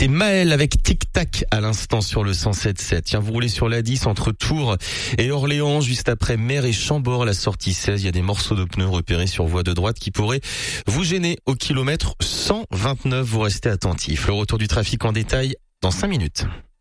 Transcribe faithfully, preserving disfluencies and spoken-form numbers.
C'était Maël avec Tic Tac à l'instant sur le cent sept sept. Tiens, vous roulez sur l'A dix entre Tours et Orléans, juste après Mer et Chambord, la sortie seize. Il y a des morceaux de pneus repérés sur voie de droite qui pourraient vous gêner au kilomètre cent vingt-neuf. Vous restez attentifs. Le retour du trafic en détail dans cinq minutes.